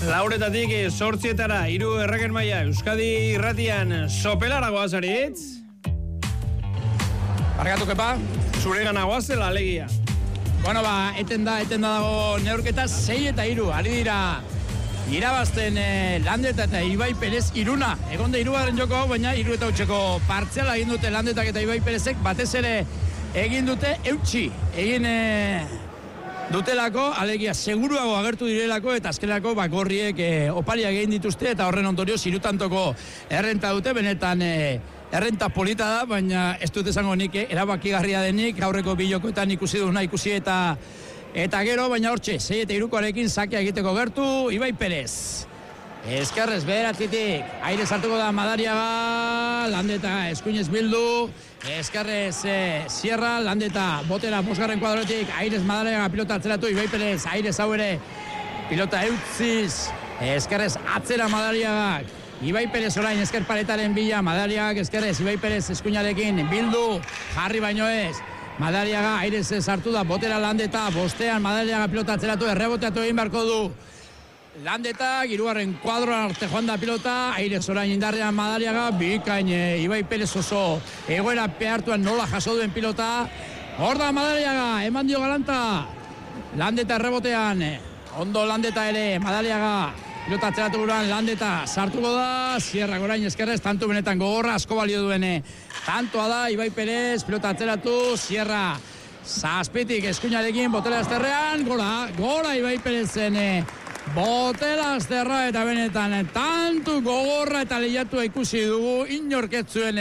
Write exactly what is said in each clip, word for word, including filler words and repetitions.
Lauretatik sortzietara, hiru erreken maila, Euskadi irratian sopelara goazaritz. Barkatu, kepa? Zure gana goazela, alegia. Bueno, ba, eten da, eten da dago neurketa sei eta hiru, ari dira irabazten eh, Landeta eta Ibai Perez iruna. Egonde hirugarren joko hau, baina hiru eta utxeko partziala egin dute Landetak eta Ibai Perezek, batez ere egin dute eutxi. Egin eh, dutelako, alegia seguruago agertu direlako eta azkenako ba, gorriek eh, opariak egin dituzte eta horren ondorioz hirutantoko errenta dute, benetan eh, errenta polita da, baina ez dut esango nik eh, erabakigarria denik, aurreko bilokoetan ikusi duna ikusi eta eta gero, baina hortxe, sei eta hirukoarekin sakea egiteko gertu, Ibai Perez. Eskerrez, bederatzitik, aire sartuko da Madariaga, Landeta eskuinez bildu, Eskerrez, eh, Sierra, Landeta, botera, bosgarren kuadrotik, airez Madariaga pilota atzeratu, Ibai Perez, airez hau ere, pilota eutziz, Eskerrez, atzera Madariagak, Ibai Perez orain esker paretaren bila, Madariagak, Eskerrez, Ibai Perez eskuinarekin, bildu, jarri baino ez, Madariaga airez sartu da, botera Landeta, bostean Madariaga pilota atzeratu, erreboteatu egin beharko du, Landeta, hirugarren kuadroan arte joan da pilota, airez orain indarrean Madariaga, bikain e, Ibai Perez oso egoera pehartuan nola jaso duen pilota. Hor da Madariaga, eman dio galanta. Landeta errebotean, ondo Landeta ere, Madariaga, pilota atzeratu guran, Landeta sartuko da, Sierra orain eskerrez, tantu benetan gogorra asko balio duene. Tantoa da, Ibai Perez, pilota atzeratu, Sierra, zazpitik eskuinarekin, botela azterrean, gola, gola Ibai Perezen, botela azterra eta benetan tantu gogorra eta lehiatua ikusi dugu inorketzuen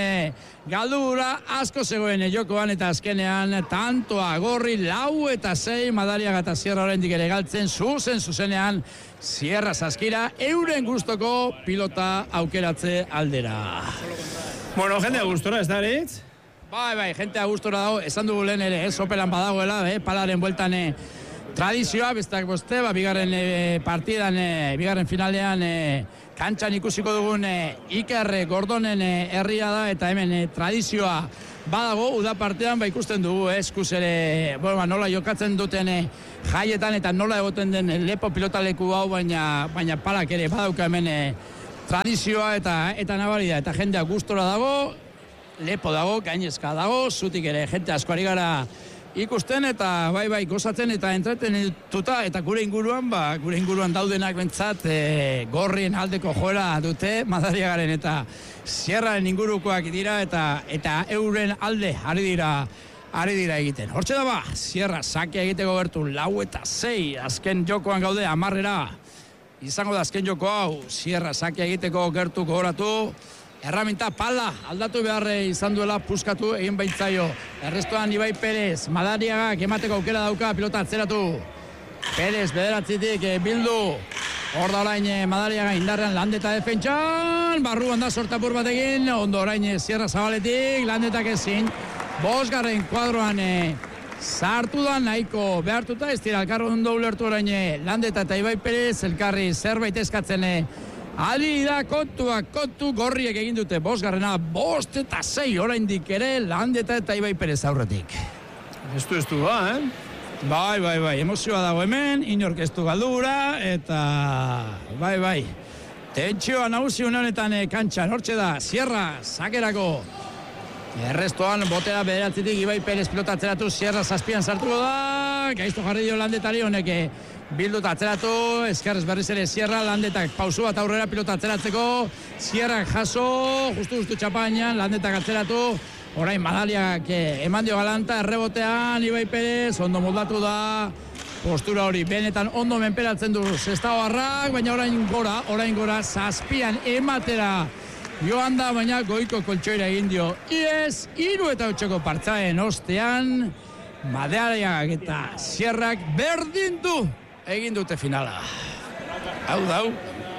galdura asko zegoen jokoan eta azkenean tantoa gorri lau eta sei Madariaga eta Sierra oraindik ere galtzen zuzen zuzenean Sierra Saskira euren gustoko pilota aukeratze aldera. Bueno, jendea gustora, ez da eritz? Bai, bai, jentea gustora dago, esan dugu lehen ere, ez opelan badagoela, eh, palaren bueltan eh, tradizioa, bestak boste, ba, bigarren e, partidan, e, bigarren finalean e, kantxan ikusiko dugun e, Iker Gordonen e, herria da, eta hemen e, tradizioa badago, uda partean, ba, ikusten dugu, eh, eskuz ere, bueno, ba, nola jokatzen duten e, jaietan, eta nola egoten den e, lepo pilotaleku hau, baina, baina palak ere badauka hemen e, tradizioa eta, eta nabari da, eta jendea gustora dago, lepo dago, gainezka dago, zutik ere, jente asko ari gara ikusten eta bai bai gozatzen eta entretenituta eta gure inguruan ba gure inguruan daudenak bentsat e, gorrien aldeko joera dute Madariagaren eta Sierraren ingurukoak dira eta eta euren alde ari dira ari dira egiten. Hortxe da ba, Sierra sakea egiteko gertu lau eta sei azken jokoan gaude hamarrera. Izango da azken joko hau, Sierra sakea egiteko gertu gogoratu. Erraminta pala aldatu beharre izan duela puskatu egin baitzaio. Errestoan Ibai Perez, Madariagak emateko aukera dauka, pilota atzeratu. Perez bederatzitik e, bildu. Hor da orain e, Madariaga indarrean Landeta defentsan. Barruan da sortapur batekin. Ondo orain e, Sierra Zabaletik, Landetak ezin. Bosgarren kuadroan e, sartu da nahiko behartuta. Ez dira elkarro ondo ulertu orain e, Landeta eta Ibai Perez elkarri zerbait eskatzen e, Ali da kontuak, kontu gorriek egin dute bosgarrena, bost eta sei oraindik ere Landeta eta Ibai Perez aurretik. Estu, estu ba, eh? Bai, bai, bai, emozioa dago hemen, inork ez du galdura, eta bai, bai. Tentsioa nagusi honetan eh, kantxan, hortxe da, Sierra, sakerako. Errestoan, botera bederatzitik Ibai Perez pilota atzeratu, Sierra zazpian sartuko da, gaizto jarri dio Landetari honek, bildu eta atzeratu, eskerrez berriz ere Sierra, Landetak pausu bat aurrera pilota atzeratzeko, Sierra jaso, justu-justu txapainan, Landetak atzeratu, orain Madariagak eman dio galanta, errebotean, Ibai Perez, ondo moldatu da, postura hori, benetan ondo menperatzen du Sestao Harrak, baina orain gora, orain gora, zazpian ematera, joan da, baina goiko koltsoira egin dio, iez, hiru eta utxeko partzaen ostean, Madariagak eta Sierrak berdindu egin dute finala. Hau, hau.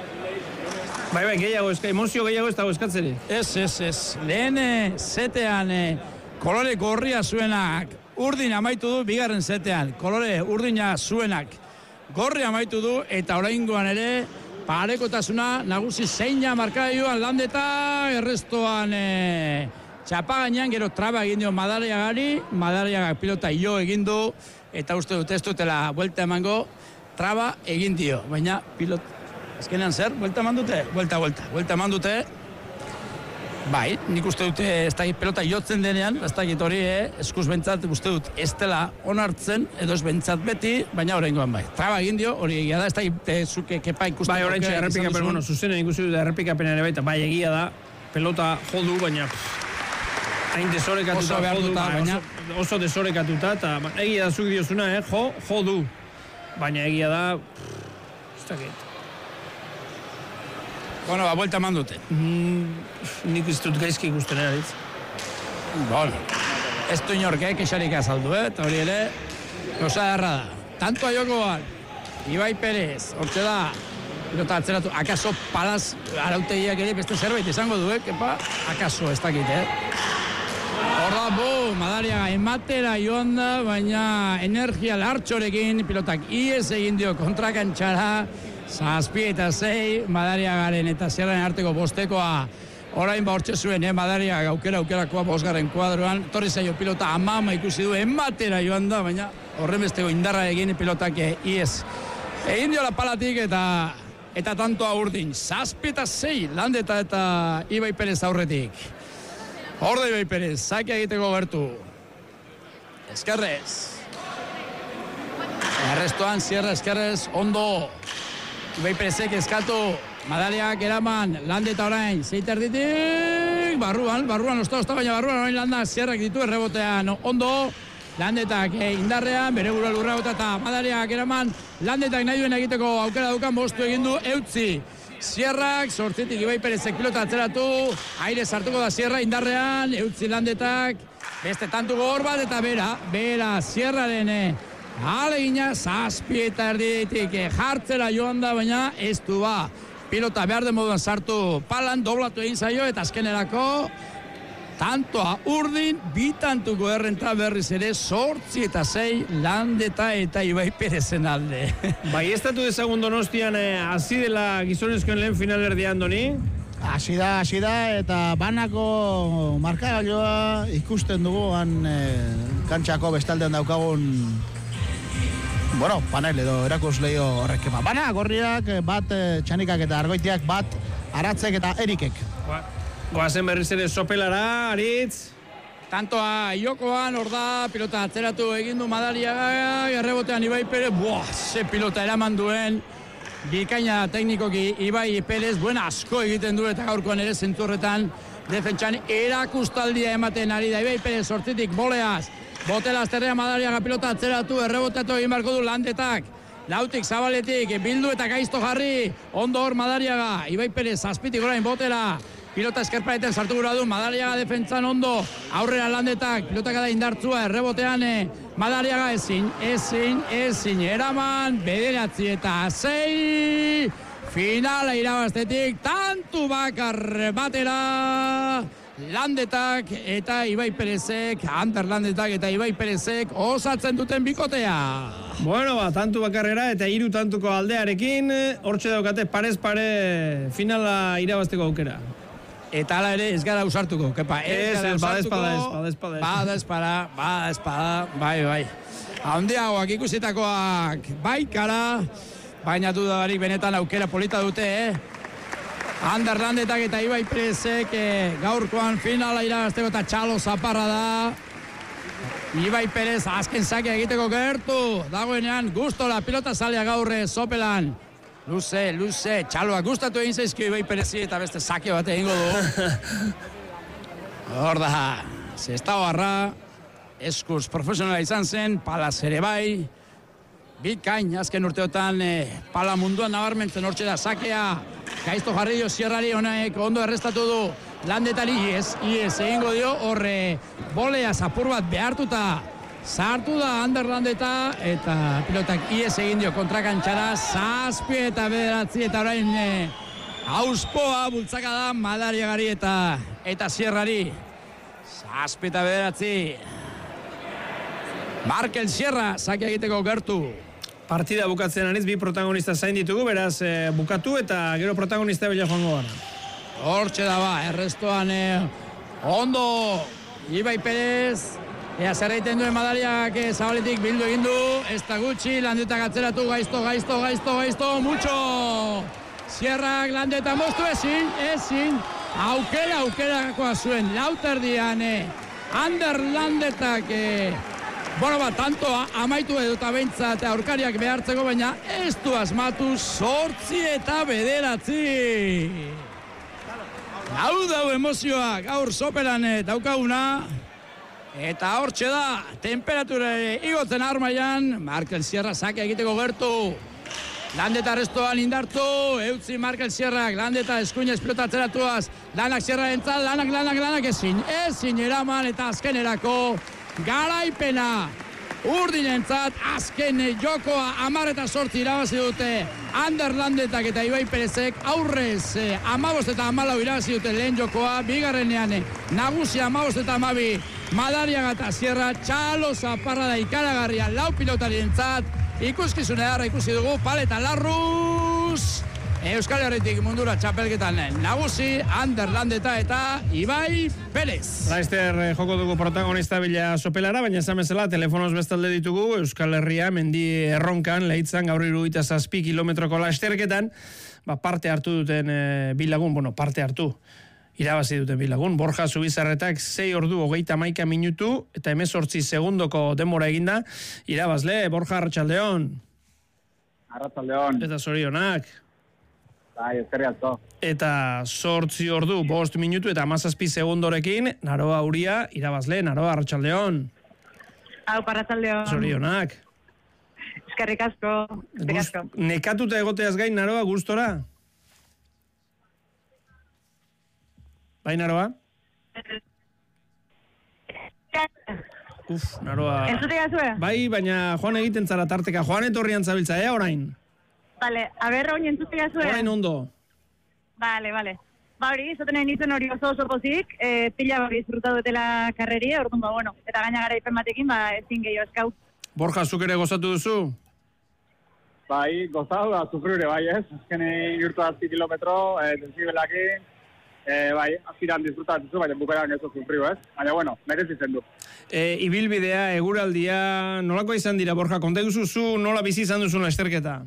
Bai, bai, gehiago eska, emozio gehiago ez dago eskatzeri. Ez, ez, ez. Lehen zetean kolore gorria zuenak urdin amaitu du, bigarren zetean kolore urdina zuenak gorri amaitu du, eta oraingoan ere parekotasuna nagusi zeina markaioan Landeta, errestoan e, txapagainan gero traba egin dio Madariagari, Madariagak pilota jo egin du, eta uste dut ez dutela buelta emango, traba egin dio, baina pilot, azkenean zer, buelta eman dute, buelta, buelta, buelta eman dute. Bai, nik uste dute ez da pelota jotzen denean, ez da hori, eh? Eskuz bentsat uste dut ez dela onartzen, edo ez bentsat beti, baina oraingoan bai. Traba egin dio, hori egia da, ez da zuke kepa ikusten. Bai, orain txai errepikapen, bueno, zuzenen ikusi dut errepikapen ere baita, bai egia da, pelota jodu, baina hain desorekatuta jodu, baina oso, oso desorekatuta, eta egia da zuk diozuna, eh? Jo, jodu, baina egia da, ez dakit. Bueno, ba, buelta eman dute. Mm, nik ez dut gaizki ikusten eritz. Bueno, ez du inorke, kexarik azaldu, eh? Eta hori ere, goza erra da. Tantoa jokoan, Ibai Perez, hortze da, pilota atzeratu, akaso palaz arautegiak ere beste zerbait izango du, eh? Kepa, akaso ez dakit, eh? Hor da, bu, Madariaga ematera joan da, baina energia lartxorekin, pilotak iez egin dio kontrakantxara, zazpi eta zei, Madariagaren eta Sierraren arteko bostekoa orain ba hortxe zuen, eh, Madariaga aukera aukerakoa bosgarren kuadroan, torri zaio pilota amama ikusi du, ematera joan da, baina horren besteko indarra egin pilotak iez. Egin diola palatik eta eta tantoa urdin, zazpi eta zei, Landeta eta Ibai Perez aurretik. Hor da Ibai Perez, zaki egiteko gertu. Eskerrez. Errestoan, Sierra eskerrez, ondo. Ibai Perezek eskatu, Madariak eraman, Landeta orain, zeiter ditik, barruan, barruan, osta, osta, baina barruan orain Landa, Sierrak ditu errebotean, ondo, Landetak eh, indarrean, bere gura lurra gota eta Madariak eraman, Landetak nahi duen egiteko aukera dukan bostu egin du, eutzi. Sierrak, sortzitik Ibai Perezek pilota atzeratu, aire sartuko da Sierra indarrean, eutzi Landetak, beste tantu gor bat eta bera, bera, Sierraren eh, alegina, zazpi eta erditik jartzera joan da, baina ez du ba. Pilota behar den moduan sartu palan, doblatu egin zaio, eta azkenerako tantoa urdin, bi tantuko errenta berriz ere, sortzi eta zei, Landeta eta Ibai Perezen alde. Bai, ez datu dezagun Donostian, eh, hasi dela gizonezkoen lehen finalerdian, Doni? Hasi da, hasi da, eta banako markagailoa ikusten dugu, han eh, kantxako bestaldean daukagun bueno, panel edo erakusleio horrek. Bana, gorriak, bat txanikak eta argoitiak, bat aratzek eta erikek. Goazen berriz ere sopelara, Aritz. Tantoa jokoan, hor da, pilota atzeratu egin du Madariaga, errebotean Ibai Perez, buah, ze pilota eraman duen, bikaina teknikoki Ibai Perez, buen asko egiten du eta gaurkoan ere zenturretan, defentsan erakustaldia ematen ari da Ibai Perez sortzitik boleaz, botela azterrea Madariaga pilota atzeratu, errebotatu egin beharko du Landetak. Lautik, Zabaletik, bildu eta gaizto jarri, ondo hor Madariaga, Ibai Perez, azpitik orain botela, pilota eskerpareten sartu gura du, Madariaga defentsan ondo, aurrera Landetak, pilota da indartzua, errebotean, Madariaga ezin, ezin, ezin, eraman, bederatzi eta zei, finala irabaztetik, tantu bakar batera, Landetak eta Ibai Perezek, Ander Landetak eta Ibai Perezek osatzen duten bikotea. Bueno, ba, tantu bakarrera eta hiru tantuko aldearekin, hortxe daukate parez pare finala irabazteko aukera. Eta ala ere ez gara usartuko, kepa. Ez, ez, bada espada ez, bada espada ez. Bada espada, bada espada, bai, bai. Handiagoak ikusitakoak baikara, baina dudarik benetan aukera polita dute, eh? Ander Landetak eta Ibai Perezek eh, gaurkoan finala irabazteko eta txalo zaparra da. Ibai Perez azken sakea egiteko gertu, dagoenean gustora pilota zalea gaurre sopelan. Luze, luze, txaloak gustatu egin zaizkio Ibai Perezi eta beste sake bat egingo du. Hor da, zestao harra, eskuz profesionala izan zen, palaz ere bai. Bikain, azken urteotan eh, pala munduan nabarmentzen hortxe da sakea. Gaizto jarri dio Sierrari honek ondo errestatu du. Landetari iez, iez egingo dio horre bolea zapur bat behartuta. Sartu da Ander Landeta eta pilotak iez egin dio kontrakantxara. Zazpi eta bederatzi eta orain eh, auspoa bultzaka da Madariagari eta, eta Sierrari. Zazpi eta bederatzi. Markel Sierra sakia egiteko gertu. Partida bukatzen aniz, bi protagonista zain ditugu, beraz eh, bukatu eta gero protagonista bila joango gara. Hortxe da ba, errestoan eh, ondo Ibai Perez, ea zer egiten duen Madariak eh, Zabaletik bildu egin du, ez da gutxi, Landetak atzeratu, gaizto, gaizto, gaizto, gaizto, mucho! Sierrak Landeta moztu ezin, ezin. Aukera, aukerakoa zuen, lauterdian, eh, Ander Landetak, eh, bueno, bat, tanto amaitu edo eta behintzat aurkariak behartzeko, baina ez du asmatu zortzi eta bederatzi. Hau dau emozioak, gaur soperan daukaguna, eta hortxe da, temperatura igotzen armaian, Markel Sierra sake egiteko gertu. Landeta restoan indartu, eutzi Markel Sierrak, Landeta eskuina esplotatzenatuaz, lanak Sierra entzat, lanak, lanak, lanak ezin, ezin eraman eta azkenerako garaipena. Urdinentzat, azken jokoa amar eta sortzi irabazi dute Ander Landetak eta Ibai Perezek, aurrez eh, amabost eta amalau irabazi dute lehen jokoa, bigarrenean eh, nagusi amabost eta amabi Madariaga eta Sierra, txalo zaparra da ikaragarria lau pilotarientzat, ikuskizune darra ikusi dugu, paleta larruz, Euskal Herritik mundura txapelketan nagusi, Ander Landeta eta Ibai Perez. Laizter eh, joko dugu protagonista bila sopelara, baina esan bezala telefonoz bestalde ditugu Euskal Herria mendi erronkan lehitzan gaur iruita zazpi kilometroko lasterketan, ba, parte hartu duten eh, bilagun, bueno, parte hartu. Irabazi duten bilagun, Borja Zubizarretak sei ordu hogeita hamaika minutu eta hemezortzi segundoko denbora eginda. Irabazle, Borja, Arratsaldeon. Arratsaldeon. Eta zorionak. Bai, eskerrik asko. Eta zortzi ordu, bost minutu eta hamazazpi segundorekin, Naroa Uria, irabazle, Naroa, Arratsaldeon. Hau, Arratsaldeon. Zorionak. Eskerrik asko. Eskerrik asko. Nekatuta egoteaz gain, Naroa, gustora? Bai, Naroa? Uf, Naroa... Entzute gazue? Bai, baina joan egiten zara tarteka. Joan etorrian zabiltza, eh, orain? Vale, a ber, oin entzute gazue? Orain ondo. Vale, vale. Ba hori, izaten egin izan hori oso oso pozik, e, pila hori disfrutatu dutela karreria, orduan ba, bueno, eta gaina gara ipen batekin, ba, ezin gehiago eskau. Borja, zuk ere gozatu duzu? Bai, gozatu da, sufrure, bai, ez? Azken irurtu azti kilometro, e, densibelakin, e, bai, aziran disfrutatu, baina bukaran ez sufriu, ez? Baina, bueno, merezitzen du. E, ibilbidea, eguraldia, nolako izan dira, Borja, konta zu nola bizi izan duzun lasterketa?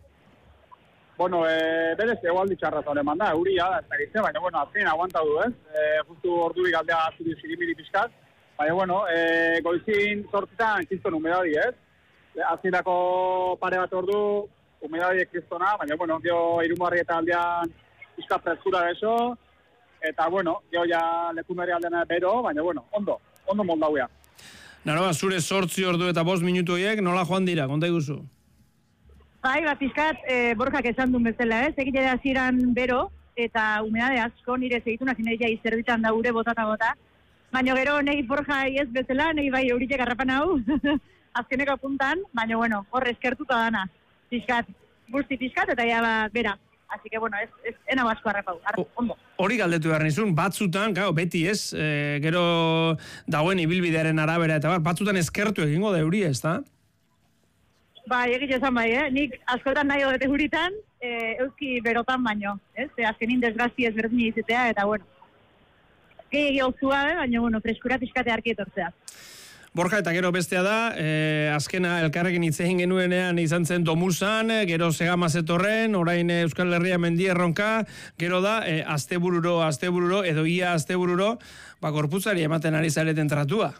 Bueno, e, berez, egualdi txarra zaure manda, euria, ez da gitze, baina, bueno, azken aguanta du, ez? E, justu orduik aldea zuri zirimiri pixkat, baina, bueno, e, goizin sortzitan kiston humedadi, ez? Azirako pare bat ordu, humedadi ekistona, baina, bueno, gio irumarri eta aldean pixkat freskura deso, eta, bueno, gio ja lekunari aldean bero, baina, bueno, ondo, ondo moldauea. Naroa, zure sortzi ordu eta bost minutu horiek, nola joan dira, konta iguzu? Bai, bat pixkat, e, Borjak esan duen bezala, ez? Egite da ziren bero, eta humedade asko nire segitun hasi nahi jai zerbitan da ure botata bota. Baina gero nahi Borja ez bezala, nahi bai euritek garrapan hau, azkeneko puntan, baina bueno, hor eskertuta dana. Pixkat, guzti pixkat, eta ja bat bera. Así que bueno, ez, ez ena basko harrapau, ondo. Hori galdetu behar nizun, batzutan, gau, beti ez, e, gero dagoen ibilbidearen arabera, eta bar, batzutan eskertu egingo da euria, ez da? Bai, egite esan bai, eh? Nik askotan nahi odete huritan, eh, euski berotan baino, ez? Eh? Azkenin desgazti ez berdin izitea, eta bueno, gehi gauzua, eh? Baina, bueno, freskura pixkate arkietortzea. Borja, eta gero bestea da, eh, azkena elkarrekin hitz egin genuenean izan zen Domusan, gero Segama zetorren, orain Euskal Herria mendi erronka, gero da, eh, astebururo, astebururo, edo ia astebururo, ba, gorputzari ematen ari zareten tratua.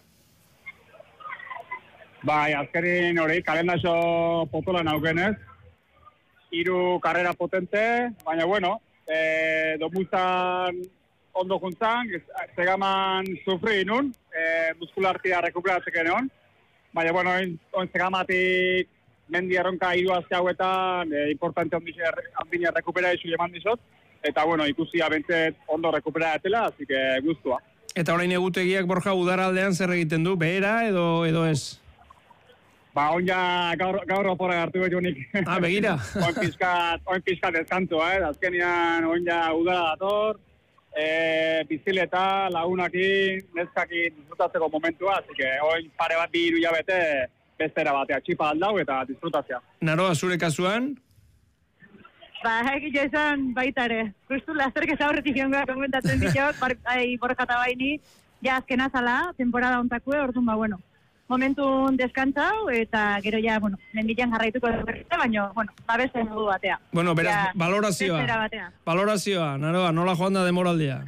Bai, azkerin hori, kalendaxo potola naukenez, hiru karrera potente, baina bueno, e, Domusan ondo juntzan, Segaman sufri inun, e, muskulartia rekuperatzek enon, baina bueno, on Segamatik mendi erronka hiru azte hauetan, e, importante ondine rekupera isu eman dizot, eta bueno, ikusi abentzet ondo rekuperatzela, así que guztua. Eta orain egutegiak, Borja, udaraldean zer egiten du, behera edo, edo ez? Ba, oin ja gaur, gaur opora hartu betu nik. Ah, begira. oin pizkat, oin pizkat ezkantua, eh? Azkenian oin ja udara dator, e, bizileta, lagunakin, neskakin disfrutatzeko momentua, así que oin pare bat bi hiru hilabete bestera batea, txipa aldau eta disfrutatzea. Naroa, zure kasuan? Ba, egite esan baita ere. Justu lasterketa horretik jongoa komentatzen ditok, bai Borja eta baini, ja azkena zala, temporada ontakue, orduan ba, bueno. momentun deskantzau, eta gero ja, bueno, mendian jarraituko dut, baina, bueno, babeste modu batea. Bueno, beraz, ja, valorazioa. Valorazioa, naroa, nola joan da demoraldia?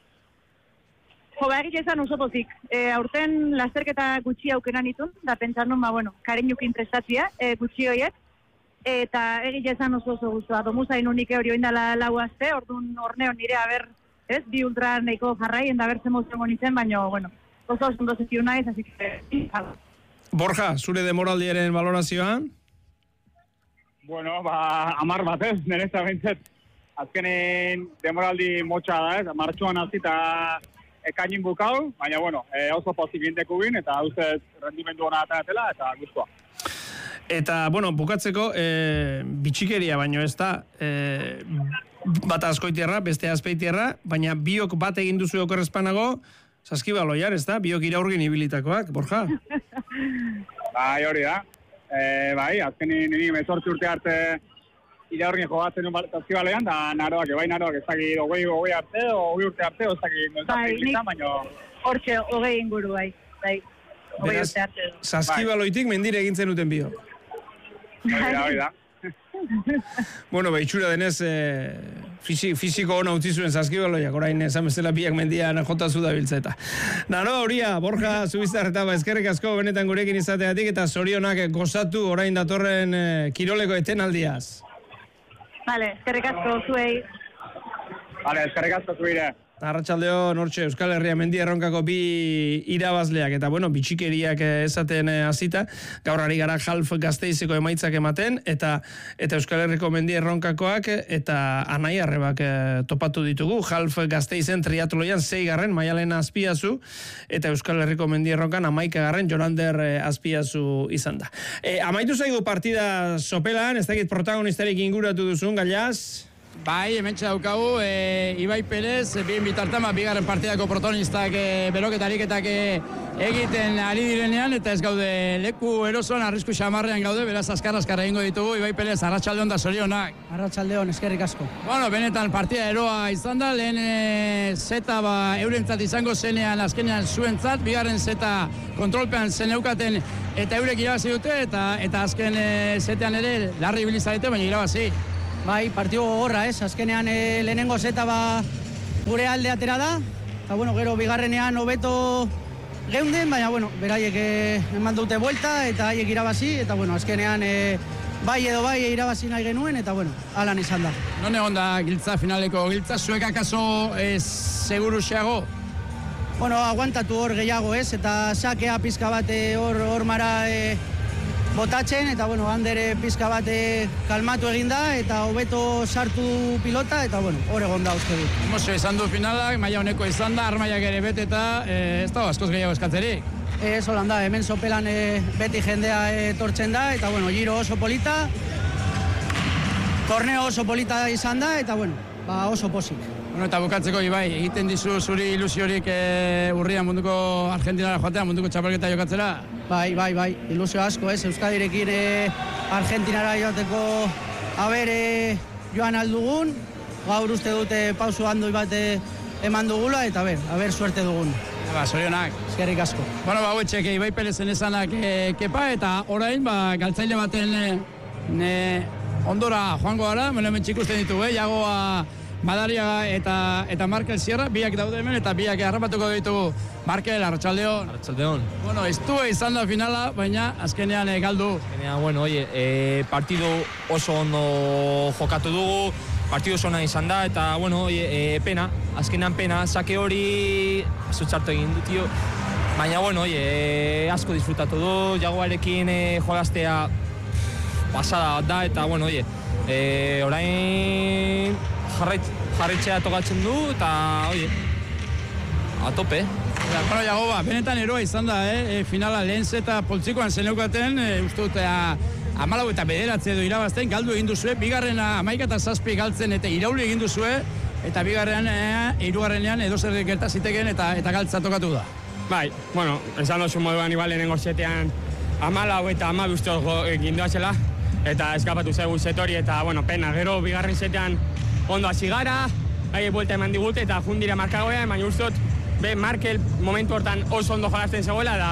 Jo, ba, egitea ezan oso pozik. E, aurten lasterketa gutxi aukeran itun, da pentsan nun, ba, bueno, kareinukin prestatzia, e, gutxi horiek, eta egitea ezan oso oso guztua. Domuzain unik hori oindala lau azte, orduan orneo nire haber, ez, bi ultra nahiko jarraien da bertzen moziongo nintzen, baina, bueno, oso oso ondo zezio naiz, así que... Borja, zure demoraldiaren valorazioa? Bueno, ba, amar bat ez, nereza bintzet. Azkenen demoraldi motxa da ez, martxuan azita ekainin bukau, baina, bueno, e, oso pozik ginteku bin, eta ustez rendimendu hona atatela, eta guztua. Eta, bueno, bukatzeko, e, bitxikeria baino ez da, e, bat azkoitierra, beste azpeitierra, baina biok bat egin duzu okerrezpanago, saskibaloian, ez da? Biok iraurgin ibilitakoak, Borja? Bai, hori da. E, bai, azkenin niri mezortzi urte arte iraurgin jogatzen duen saskibaloian, da naroak, bai naroak, ez dakit, hogei, hogei arte, hogei urte arte, ez dakit, ez dakit, baina... Hortxe, hogei inguru, bai, bai, hogei urte arte. Saskibaloitik mendire egintzen duten biok. Hori da, hori da. Bueno, behitxura denez, e, fiziko hona utzi zuen saskibaloiak, orain esan bezala biak mendian jotazu da biltzeta. Naro, horia, Borja, Zubizarretaba, eskerrik asko benetan gurekin izateatik, eta zorionak gozatu orain datorren e, kiroleko etenaldiaz. Vale, eskerrik asko zuei. Vale, eskerrik asko zuire. Arratxaldeo, Nortxe, Euskal Herria mendi erronkako bi irabazleak, eta bueno, bitxikeriak esaten hasita, gaur ari gara Half Gasteizeko emaitzak ematen, eta eta Euskal Herriko mendi erronkakoak, eta Anai Arrebak topatu ditugu, Half Gasteizen triatloian seigarren Maialen Azpiazu, eta Euskal Herriko mendi erronkan amaikagarren Jorander Azpiazu izan da. E, amaitu zaigu partida sopelan, ez dakit protagonistarik inguratu duzun, Gallaz? Bai, hementxe daukagu, e, Ibai Perez, bien bitartama, bigarren partidako protagonistak e, beroketarik-etak e, egiten ari direnean, eta ez gaude leku erosoan, arrisku xamarrean gaude, beraz azkar-azkar egingo ditugu, Ibai Perez, arratsaldeon da zorionak. Arratsaldeon, eskerrik asko. Bueno, benetan partida eroa izan da, lehen e, zeta ba, eurentzat izango zenean, azkenean zuentzat, bigarren zeta kontrolpean zeneukaten, eta eurek irabazi dute, eta, eta azken e, zetean ere, larri bilizarete, baina irabazi. Bai, partido gogorra, ez? Azkenean e, lehenengo zeta ba gure alde atera da, eta bueno, gero bigarrenean hobeto geunden, baina bueno, beraiek e, eman dute buelta, eta haiek irabazi, eta bueno, azkenean e, bai edo bai irabazi nahi genuen, eta bueno, alan izan da. Non egon da giltza finaleko, giltza zuek akaso e, seguru xeago? Bueno, aguantatu hor gehiago, ez? Eta sakea pizka bat hor hor mara e, botatzen, eta bueno, handere pizka bat kalmatu eginda, eta hobeto sartu pilota, eta bueno, hor egon da uste dut. Emozio izan du finalak, maila honeko izan da, armaiak ere bete eta e, ez da, askoz gehiago eskatzerik. Ez holan da, hemen sopelan e, beti jendea etortzen da, eta bueno, giro oso polita, torneo oso polita izan da, eta bueno, ba oso posik. Bueno, eta bukatzeko, Ibai, egiten dizu zuri ilusiorik e, urrian munduko Argentinara joatea, munduko txapelketa jokatzera? Bai, bai, bai, ilusio asko, ez, Euskadirekin e, Argentinara joateko haber e, joan aldugun, gaur uste dute pausu handoi bat e, eman dugula, eta ber, haber suerte dugun. Ba, sorionak. Eskerrik asko. Bueno, ba, hauetxek, Ibai Perezen esanak e, kepa, eta orain, ba, galtzaile baten e, ne, ondora joango gara, hemen txikusten ditu, eh, jagoa Madariaga eta eta Markel Sierra, biak daude hemen eta biak harrapatuko ditugu. Markel, arratsaldeon. Arratsaldeon. Bueno, estu izan da finala, baina azkenean e, galdu. Azkenean, bueno, oie, e, partido oso ondo jokatu dugu, partido oso nahi izan da, eta, bueno, oie, e, pena, azkenean pena, sake hori azutxartu egin du, tio. Baina, bueno, oie, e, asko disfrutatu du, jagoarekin e, jolaztea pasada da, eta, bueno, oie, e, orain jarraitzea tokatzen du, eta, oie, a tope. Bueno, jago, ba, benetan eroa izan da, eh? E, finala lehen zeta poltsikoan zeneukaten, e, uste dut, amalau eta bederatze edo irabazten, galdu egin duzue, bigarrena amaika eta zazpi galtzen eta irauli egin duzue, eta bigarrean, e, hirugarrenean edo zer gertaziteken eta, eta galtza tokatu da. Bai, bueno, esan dozu moduan igual lehenengo zetean amalau eta amabi uste egin doazela, eta eskapatu zaigu zetori, eta, bueno, pena, gero bigarren zetean ondo hasi gara, bai, buelta eman digute, eta jundira markagoean, baina uste dut, be, Markel momentu hortan oso ondo jolazten zegoela, da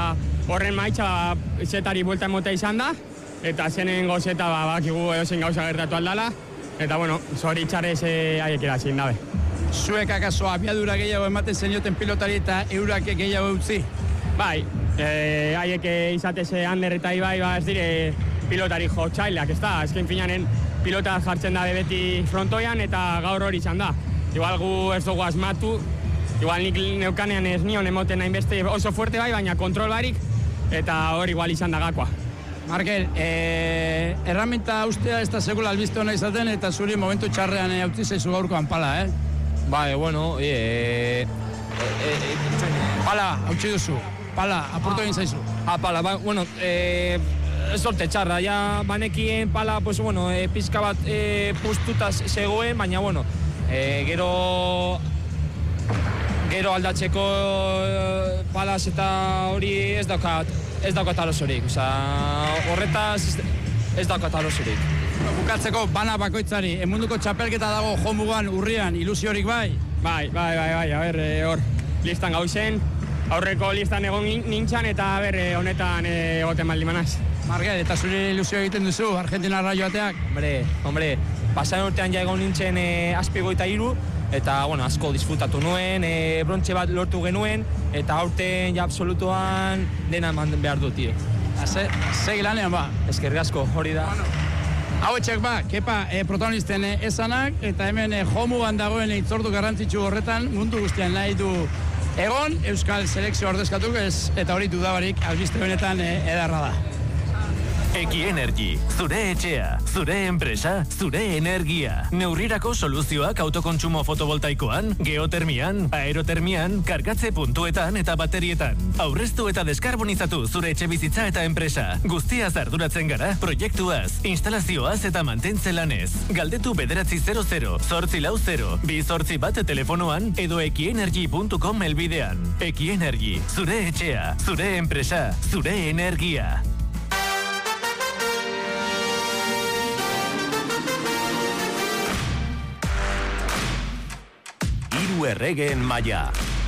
horren maitza zetari buelta emota izan da, eta zenengo zeta bakigu edozein gauza gertatu aldala, eta bueno, zoritxarrez haiek irazin dabe. Zuek akaso abiadura gehiago ematen zenioten pilotari eta eurak gehiago utzi? Bai, haiek izateze Ander eta Ibai, ba ez dire pilotari jotxaileak, ez da, ezken finanen pilota jartzen da beti frontoian eta gaur hori izan da. Igual gu ez dugu asmatu, igual nik neukanean ez nion emoten hainbeste oso fuerte bai, baina kontrol barik, eta hori igual izan da gakoa. Markel, eh, erramenta ustea ez da segula albiste hona izaten, eta zuri momentu txarrean eh, utzi zaizu gaurkoan pala, eh? Bai, bueno, eh... Pala, hautsi duzu. Pala, apurtu egin zaizu. Ah, pala, ba, bueno, eh... sorte txarra, ja banekien pala, pues, bueno, eh, pizka bat eh, puztuta zegoen, baina, bueno, eh, gero... Gero aldatzeko eh, palaz eta hori ez daukat, ez daukat arosorik, oza, horretaz ez, ez daukat arosorik. Bukatzeko bana bakoitzari, emunduko txapelketa dago jomugan urrian, ilusiorik bai? Bai, bai, bai, bai, a ber, hor, listan gauzen, aurreko listan egon nintzan eta a ber, honetan egoten maldi manaz. Markel, eta zure ilusio egiten duzu, Argentinarra joateak? Hombre, hombre, pasan urtean ja egon nintzen eh, azpigoita hiru, eta, bueno, asko disfrutatu nuen, e, brontxe bat lortu genuen, eta aurten ja absolutuan dena eman behar dut, tio. Ze, segi lanean ba? Eskerrik asko, hori da. Bueno, hau etxek ba, kepa e, protagonisten e, esanak, eta hemen e, jomuan dagoen itzordu garrantzitsu horretan, mundu guztian nahi du egon, Euskal Selekzio ordezkatuk, ez, eta hori dudabarik albiste honetan e, edarra da. Eki Energy, zure etxea, zure enpresa, zure energia. Neurrirako soluzioak autokontsumo fotovoltaikoan, geotermian, aerotermian, kargatze puntuetan eta baterietan. Aurreztu eta deskarbonizatu zure etxe bizitza eta enpresa. Guztiaz arduratzen gara, proiektuaz, instalazioaz eta mantentze lanez. Galdetu bederatzi zero zero, zortzi lau zero, bi zortzi bat telefonoan edo ekienergy puntu com elbidean. Eki Energy, zure etxea, zure enpresa, zure energia. Erregeen maila.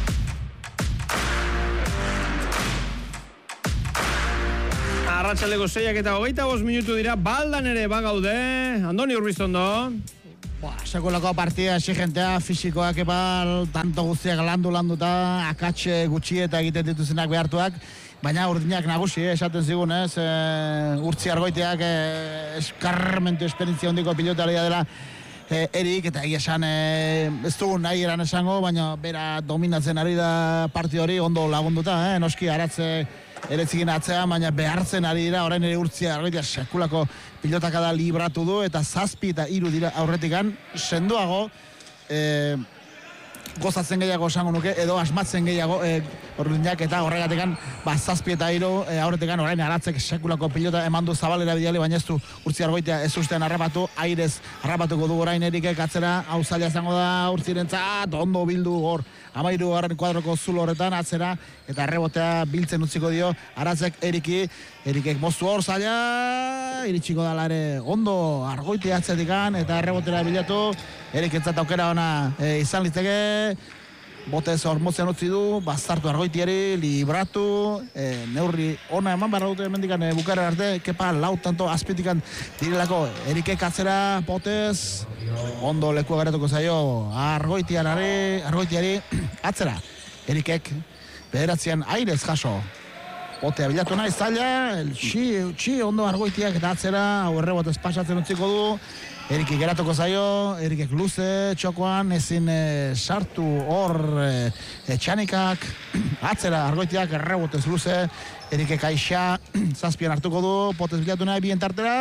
Arratsaldeko seiak eta hogeita bost minutu dira, baldan ere bagaude. Andoni Urbiztondo. Ba, sekulako partida exigentea, fisikoak ebal, tanto guztiak landu-landuta, akatxe gutxi eta egiten dituzenak behartuak, baina urdinak nagusi, eh, esaten zigun, ez, e, urtzi argoiteak e, eskarmentu esperientzia hondiko pilotaria dela, E, Erik, eta egia esan e, ez dugu nahi eran esango, baina bera dominatzen ari da partio hori ondo lagunduta, eh? Noski aratze eretzikin atzean, baina behartzen ari dira, orain ere urtzia argoitea sekulako pilotakada libratu du, eta zazpi eta hiru dira aurretikan, sendoago, e, gozatzen gehiago esango nuke, edo asmatzen gehiago e, orduinak eta horregatekan ba, zazpi eta hiru e, aurretekan orain aratzek sekulako pilota eman du zabalera bidali, baina ez du urtzi argoitea ez ustean harrapatu, airez harrapatuko du orain Erikek atzera, hau zaila izango da urtzirentzat, ondo bildu hor amairu garren kuadroko zulo horretan atzera, eta errebotea biltzen utziko dio aratzek Eriki, Erikek moztu hor zaila, iritsiko dala ere ondo argoitea atzetikan, eta errebotera bilatu, Erik entzat aukera ona e, izan litzeke, botez hormotzen utzi du, bazartu argoitiari, libratu, e, neurri ona eman barra dute mendikan e, bukaren arte, kepa lau tanto azpitikan direlako, Erikek atzera, botez, ondo leku agaratuko zaio, argoitiari, argoitiari, atzera, Erikek, bederatzean airez jaso, botea bilatu nahi zaila, el txi, txi, ondo argoitiak eta atzera, hau errebotez pasatzen utziko du, Eriki geratuko zaio, Erikek luze, txokoan, ezin e, sartu hor e, e, txanikak, atzera argoitiak errebotez luze, Erikek aixa, zazpian hartuko du, potez bilatu nahi, bien tartera,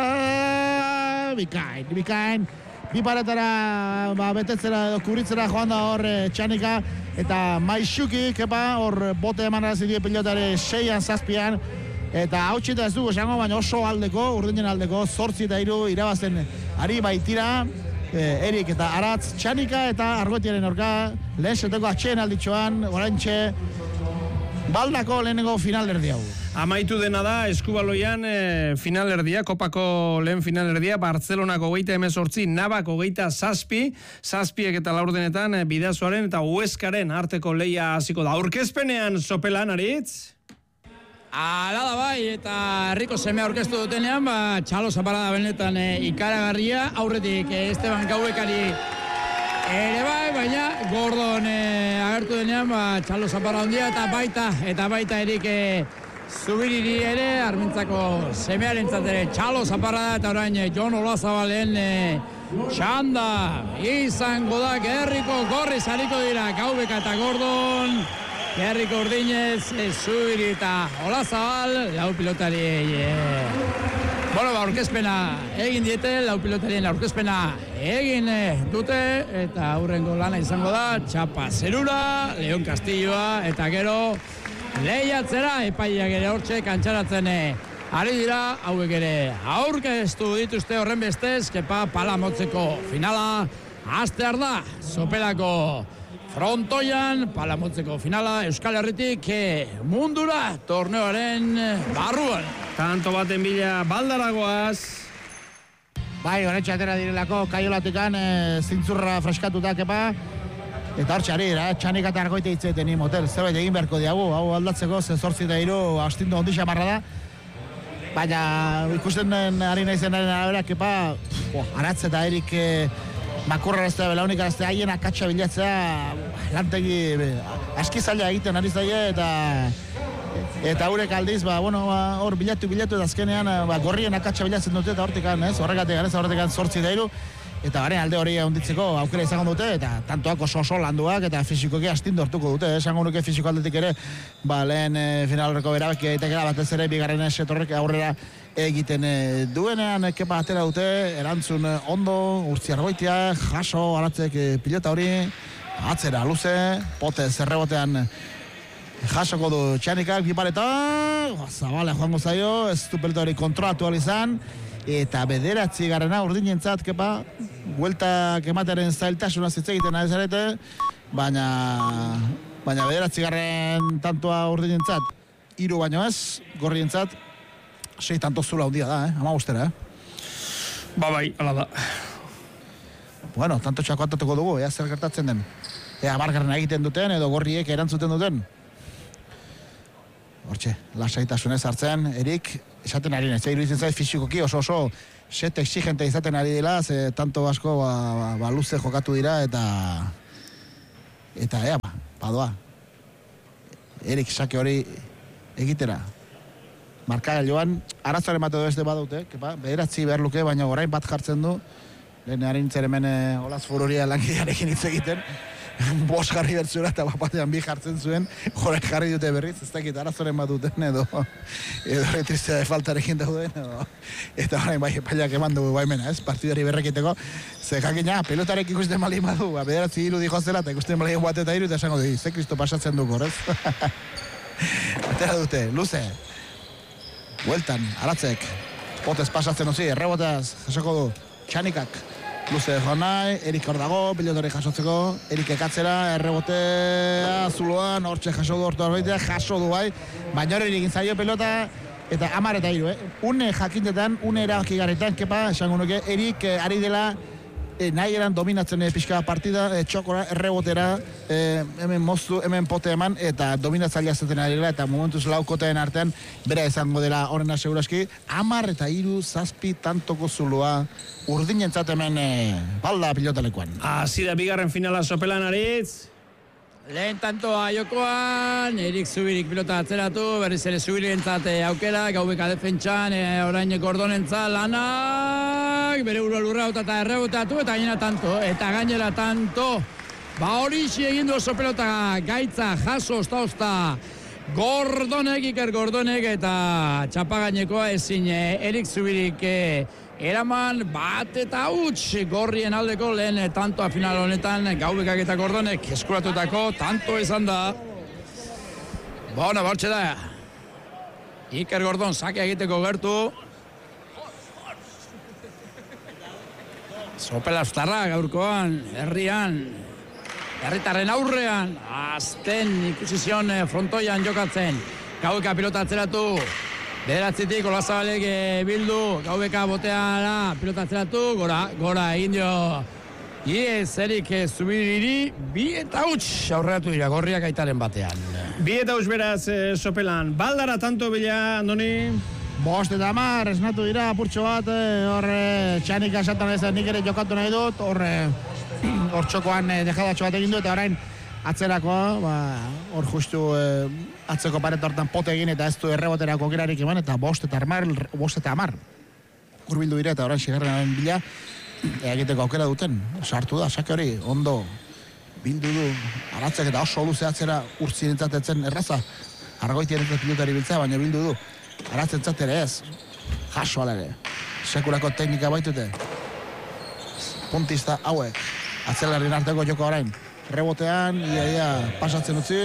bikain, bikain, bi paretara, ba, betetzera edo kubritzera joan da hor e, txanika, eta maixuki, kepa, hor bote eman arazidie pilotare seian, zazpian, eta hau txita ez dugu esango, baina oso aldeko, urdinen aldeko, zortzi eta hiru irabazten ari baitira, eh, Erik eta Aratz, Txanika eta Argoitiaren orka, lehen seteko atxeen alditxoan, oraintxe, baldako lehenengo finalerdi hau. Amaitu dena da, eskubaloian e, finalerdia, kopako lehen finalerdia, Bartzelonako hogeita hemezortzi, Navako hogeita zazpi, zazpiek eta laurdenetan, e, Bidasoaren eta Hueskaren arteko leia hasiko da. Aurkezpenean sopelan, Aritz? ala da bai, eta herriko semea aurkeztu dutenean, ba, txalo zaparada benetan e, ikaragarria, aurretik e, Esteban Gaubekari ere bai, baina Gordon e, agertu denean, ba, txalo zaparada handia, eta baita, eta baita erik e, Zubiriri ere, Armintzako semearen ere txalo zaparada, eta orain e, Jon Olazabalen e, txanda izango da, Gerriko gorri zariko dira, Gaubeka eta Gordon, Gerriko Urdinez, Zubiri eta Olazabal, lau pilotari yeah. Bueno, ba, aurkezpena egin diete, lau pilotarien aurkezpena egin dute, eta aurrengo lana izango da, Txapa Zerura, Leon Castilloa, eta gero lehiatzera, epaiak ere hortxe kantxaratzen ari dira, hauek ere aurkeztu dituzte horren bestez, kepa palamotzeko finala, hastear da, Sopelako frontoian, palamotzeko finala, Euskal Herritik mundura torneoaren barruan. Tanto baten bila baldaragoaz. Bai, horretxe atera direlako, kaiolatikan e, zintzurra freskatuta, kepa. Eta hortxe ari dira, txanik eta argoite hitzeten ni motel. Zerbait egin beharko diagu, hau aldatzeko, ze zortzi eta hiru astindu ondisa marra da. Baina ikusten ari naizenaren arabera, kepa, aratze eta erik e, makurra ez da, belaunik arazte haien akatsa bilatzea, lantegi aski zaila egiten ari zaila, eta eta haurek aldiz, ba, bueno, ba, hor bilatu bilatu eta azkenean ba, gorrien akatsa bilatzen dute eta hortikan, ez, horregatik, ez, horretik zortzi da hiru, eta garen alde hori handitzeko aukera izango dute, eta tantoak oso oso landuak, eta fizikoki astindu hartuko dute, esango nuke fiziko aldetik ere, ba, lehen e, finalorreko berabaki egiteakera batez ere, bigarren esetorrek aurrera egiten e, duenean, kepa atera dute, erantzun e, ondo, Urtzi Argoitia, jaso, aratzek e, pilota hori, atzera luze, pote zerrebotean jasoko du Txanikak, bipareta, zabale joango zaio, ez du pelota hori kontrolatu izan, eta bederatzi garrena urdinentzat, kepa, bueltak ematearen zailtasuna zitzegiten ari zarete, baina, baina bederatzi garren tantoa urdinentzat, hiru baino ez, gorrientzat, sei tanto zula hundia da, eh? Ama guztera, eh? Ba bai, ala da. Bueno, tanto txakoatatuko dugu, ea zer gertatzen den. Ea margarren egiten duten, edo gorriek erantzuten duten. Hortxe, lasaitasunez hartzen, Erik, esaten ari nez, iruditzen zait fizikoki oso oso set exigente izaten ari dela, ze tanto asko ba, ba, ba luze jokatu dira, eta eta ea, ba, badoa. Erik sake hori egitera. Markagailuan, arazoaren bat edo ez de badaute, kepa, bederatzi behar luke, baina orain bat jartzen du, lehen harintzen hemen Olaz Fururia langilearekin hitz egiten, bos jarri bertzura eta bapatean bi jartzen zuen, horrek jarri dute berriz, ez dakit arazoren bat duten edo edo retrizia de faltarekin dauden edo, eta horrein bai epaiak eman dugu baimena, ez, partidari berrekiteko, ze jakina, pelotarek ikusten bali badu, bederatzi hiru dijo zela, eta ikusten bali bat eta hiru, eta esango du, ze kristo pasatzen dugu, ez? Atera dute, luze, bueltan, aratzek, potez pasatzen ozi, errebotaz, jasoko du, Txanikak, luze joan nahi, Erik hor dago, pilotori jasotzeko, Erik ekatzera, errebotea, zuloan, hortxe jaso du hortu arbeitea, jaso du bai, baina hori egin zaio pelota, eta hamar eta hiru, eh? Une jakintetan, une erabaki garretan, kepa, esango nuke, Erik eh, ari dela, eh, nahi eran dominatzen eh, pixka partida, eh, txokora, errebotera, eh, hemen moztu, hemen pote eman, eta dominatzailea zaten ari dela, eta momentuz laukoteen artean, bera izango dela horrena seguraski, hamar eta hiru, zazpi, tantoko zuloa, urdinentzat hemen eh, balda pilotalekuan. Hasi da bigarren finala Sopelan aritz. Lehen tantoa jokoan, Erik Zubirik pilota atzeratu, berriz ere Zubirentzat aukera, Gaubeka defentsan, e, orain Gordonentzat lanak, bere urua lurra eta erreboteatu, eta gainera tanto, eta gainera tanto, ba hori egin du oso pelota gaitza, jaso, osta-osta, Gordonek, Iker Gordonek, eta txapagainekoa ezin e, Erik Zubirik e, eraman bat eta huts gorrien aldeko lehen tantoa final honetan Gaubekak eta Gordonek eskuratutako tanto izan da. Bona, bortxe da. Iker Gordon sake egiteko gertu. Sopela Aztarra gaurkoan, herrian, herritarren aurrean, azten ikusizion frontoian jokatzen. Gaubeka pilota atzeratu. Bederatzitik Olazabalek bildu, Gaubeka boteara pilota atzeratu, gora, gora egin dio Iez, erik Zubiriri, bi eta huts aurreatu dira gorriak aitaren batean. Bi eta huts beraz, eh, sopelan. Baldara tanto bila, Andoni? Bost eta mar, esnatu dira, apurtxo bat, horre txanik asatan ez nik ere jokatu nahi dut, horre hor txokoan eh, dejadatxo bat egin du, eta orain atzerakoa, ba, hor justu eh, atzeko paret hortan pote egin, eta ez du erreboterako gerarik eman, eta bost eta amar, bost eta amar. Urbildu dira, eta orain sigarren bila, egiteko aukera duten, sartu da, sake hori, ondo, bildu du, aratzek eta oso luze atzera urtzien entzatetzen erraza, argoitien entzat pilotari biltzea, baina bildu du, aratzen ere ez, jaso alere, sekulako teknika baitute, puntista hauek, atzelarrin arteko joko orain, rebotean, ia, ia, pasatzen utzi,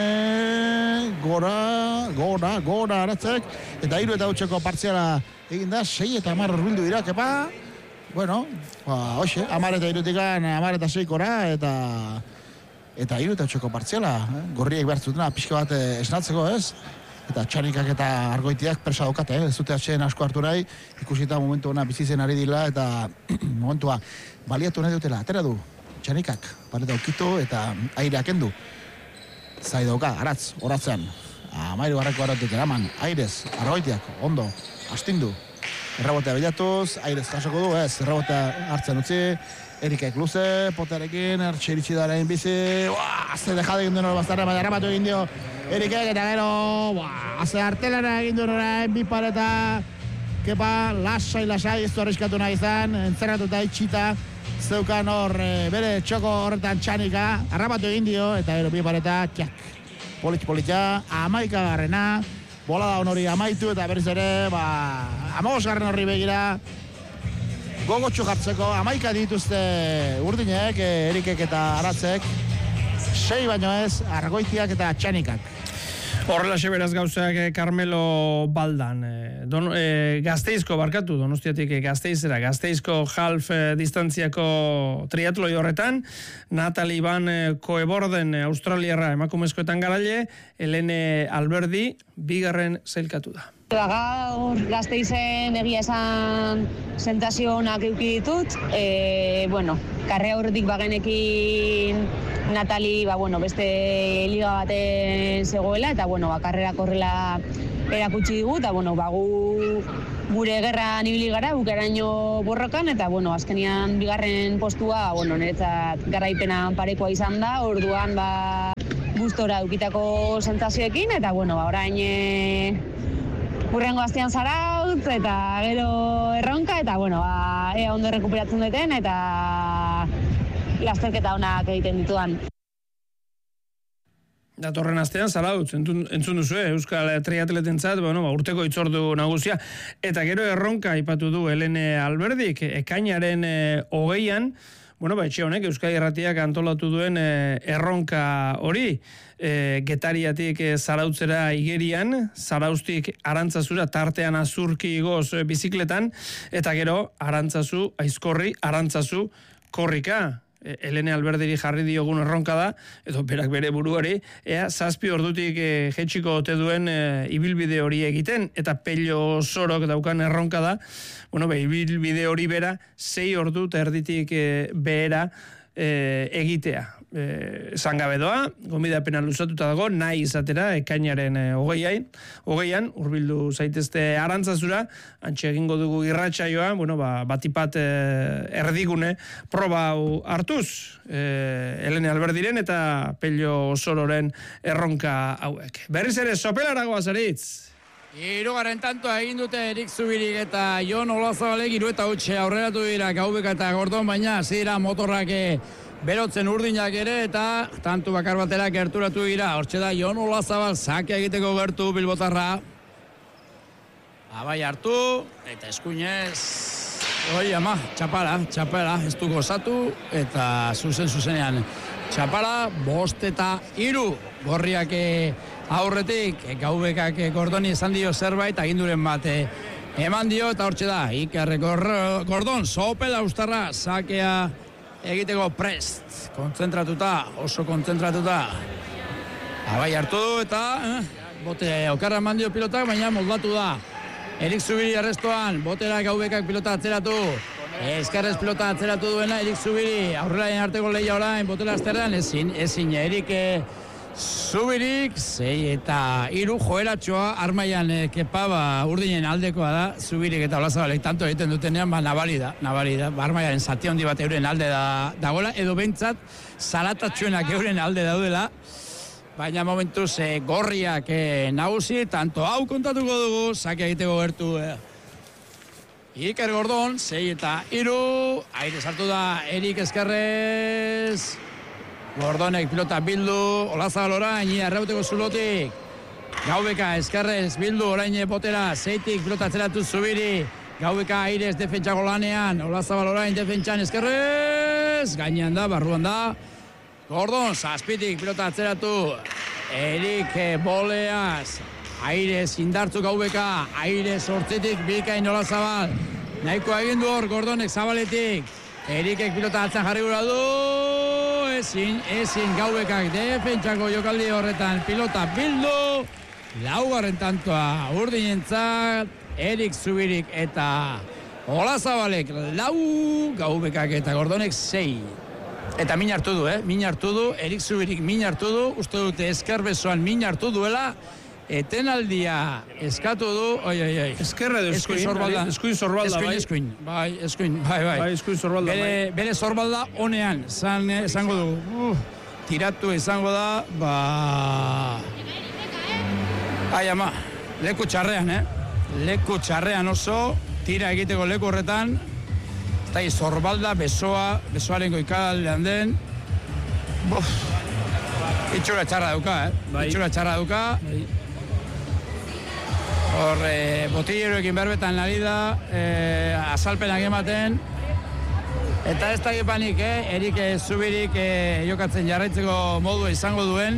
gora, gora, gora aratzek, eta hiru eta hutseko partziala egin da, sei eta amar urbildu dira, kepa, bueno, ba, hoxe, amar eta irutikan, amar eta seikora, eta eta hiru eta hutseko partziala, eh? Gorriek behartzutena, pixka bat esnatzeko, ez? Eta txanikak eta argoitiak presa daukate, eh? Ez dute atxeen asko hartu nahi, ikusita momentu ona bizitzen ari dila, eta momentua baliatu nahi dutela, atera du, txanikak, pareta ukitu eta aireak endu. Zai dauka, aratz, horatzean, amairu garrako aratik eraman, airez, argoitiak, ondo, astindu. Errebotea bilatuz, airez jasoko du, ez, errebotea hartzen utzi, Erikek luze, poterekin, ertxe iritsi daren bizi, uaa, azte dejade egin duen hori bazterra, baina erramatu egin dio Erikek, eta gero, uaa, azte artelera egin duen hori, bi pareta, kepa, lasai, lasai, ez du arriskatu nahi izan, entzerratuta itxita, zeukan hor, bere txoko horretan txanika, erramatu egin dio, eta gero, bi pareta, txak, politx-politxa, amaika garrena, bola da honori amaitu eta berriz ere, ba, amagos garren horri begira, gogotxu jartzeko, amaika dituzte urdinek, Erikek eta Aratzek, sei baino ez, argoitiak eta txanikak. Horrelaxe beraz gauzak Carmelo Baldan. Don, e, Gazteizko barkatu, Donostiatik Gazteizera, Gazteizko half e, distantziako triatloi horretan, Natalie Van Coeborden australiarra emakumezkoetan garaile, Helene Alberdi, bigarren zailkatu da. Gaur Gazteizen egia esan sentazio onak eduki ditut. E, bueno, karrea horretik bagenekin Natali, ba, bueno, beste liga baten zegoela, eta bueno, ba, karrerak horrela erakutsi digu, eta bueno, ba, gu gure gerran ibili gara, bukeraino borrokan, eta bueno, azkenian bigarren postua, bueno, niretzat garaipena parekoa izan da, orduan ba, gustora dukitako sentazioekin, eta bueno, ba, orain e, urrengo astean zarautz, eta gero erronka, eta bueno, ba, ea ondo rekuperatzen duten, eta lasterketa onak egiten dituan. Datorren astean zarautz, entzun duzu, eh? Euskal triatletentzat, bueno, ba, urteko itzordu nagusia, eta gero erronka aipatu du Helene Alberdik, ekainaren e, hogeian, bueno, ba, etxe honek Euskal Irratiak antolatu duen e, erronka hori, e, Getariatik e, zarautzera igerian, zarauztik arantzazura, tartean azurki igoz e, bizikletan, eta gero arantzazu, aizkorri, arantzazu, korrika. Helene Alberdiri jarri diogun erronka da, edo berak bere buruari, ea zazpi ordutik e, jetxiko ote duen e, ibilbide hori egiten, eta Pello Sorok daukan erronka da, bueno, be, ibilbide hori bera, sei ordu eta erditik e, behera e, egitea. E, zangabedoa, gonbidapena luzatuta dago, nahi izatera, ekainaren e, hogeian, hogeian, urbildu zaitezte arantzazura, antxe egingo dugu irratsaioa, bueno, ba, batipat e, erdigune proba hau hartuz, e, Helene Alberdiren eta Pello Sororen erronka hauek. Berriz ere, sopelaragoa zaritz! Hirugarren tantoa egin dute Erik Zubirik eta Jon Olazabalek hiru eta huts aurreratu dira Gaubeka eta Gordon, baina zira motorrak berotzen urdinak ere eta tantu bakar batera gerturatu dira. Hortxe da Jon Olazabal sake egiteko gertu bilbotarra. Abai hartu eta eskuinez. Oi ama, txapara, txapara, ez du gozatu eta zuzen zuzenean. Txapara, bost eta hiru gorriak aurretik, Gaubekak Gordoni esan dio zerbait, aginduren bat eman dio eta hortxe da, Iker Gordon, Sopel Austarra, sakea egiteko prest, konzentratuta, oso konzentratuta. Abai hartu du eta eh, bote okarra mandio pilotak, baina moldatu da. Erik Zubiri arrestoan, botera Gaubekak pilota atzeratu. Eskerrez pilota atzeratu duena, Erik Zubiri, aurrelaien arteko lehia orain, botela azterrean, ezin, ezin, Erik Zubirik, zei eta hiru joeratxoa, armaian kepa, ba, urdinen aldekoa da, Zubirik eta Olazabalek tanto egiten dutenean, ba, nabari da, nabari da, ba, armaiaren zati handi bat euren alde da, dagoela, edo bentsat, zaratatxuenak euren alde daudela, baina momentuz eh, gorriak eh, nagusi, tanto hau kontatuko dugu, sake egiteko gertu, eh. Iker Gordon, zei eta hiru, aire sartu da Erik Eskerrez, Gordonek pilota bildu, Olazabal orain, arrauteko zulotik, Gaubeka Eskerrez bildu, orain botera, zeitik pilota atzeratu Zubiri, Gaubeka airez defentsako lanean, Olazabal orain defentsan Eskerrez, gainean da, barruan da, Gordon, zazpitik pilota atzeratu, Erik Boleaz, airez indartzu Gaubeka, airez hortzitik bikain Olazabal, nahiko egin du hor, Gordonek zabaletik, Erikek pilota atzan jarri gura du, ezin, ezin Gaubekak defentsako jokaldi horretan pilota bildu, laugarren tantoa urdinentzat, Erik Zubirik eta Olazabalek lau, Gaubekak eta Gordonek sei. Eta min hartu du, eh? Min hartu du, Erik Zubirik min hartu du, uste dute Eskerbezoan min hartu duela, etenaldia eskatu du, oi, oi, oi. Eskerra edo eskuin, eskuin zorbalda, bai. Eskuin, bai, eskuin, bai, bai. Bai, eskuin zorbalda, bere, bai. Bere zorbalda honean, zan, izango dugu. Uh, tiratu izango da, ba... Ai, ama, leku txarrean, eh? Leku txarrean oso, tira egiteko leku horretan, eta zorbalda, besoa, besoaren goikaldean den, buf, itxura txarra duka, eh? Bai. Itxura txarra duka. Bai. Hor, e, botilleroekin berbetan nari da, e, azalpenak ematen, eta ez dakipanik, eh? Erik Zubirik e, jokatzen jarraitzeko modua izango duen,